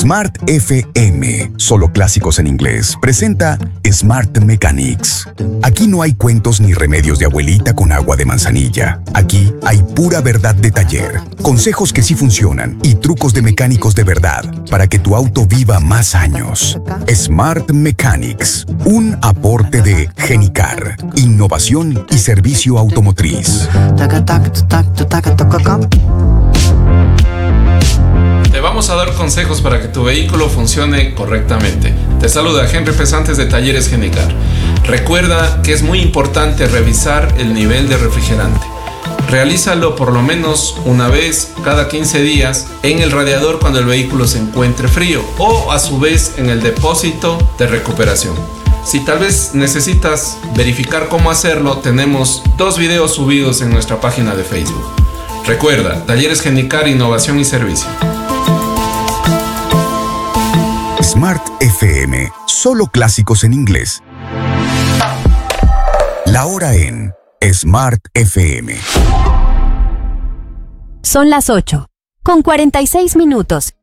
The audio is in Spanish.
Smart FM, solo clásicos en inglés, presenta Smart Mechanics. Aquí no hay cuentos ni remedios de abuelita con agua de manzanilla. Aquí hay pura verdad de taller, consejos que sí funcionan y trucos de mecánicos de verdad para que tu auto viva más años. Smart Mechanics, un aporte de Genicar, innovación y servicio automotriz. Te vamos a dar consejos para que tu vehículo funcione correctamente. Te saluda Henry Pesantes de Talleres Genicar. Recuerda que es muy importante revisar el nivel de refrigerante. Realízalo por lo menos una vez cada 15 días en el radiador cuando el vehículo se encuentre frío o a su vez en el depósito de recuperación. Si tal vez necesitas verificar cómo hacerlo, tenemos 2 videos subidos en nuestra página de Facebook. Recuerda, Talleres Genicar, innovación y servicio. Smart FM, solo clásicos en inglés. La hora en Smart FM. Son las 8:46 minutos.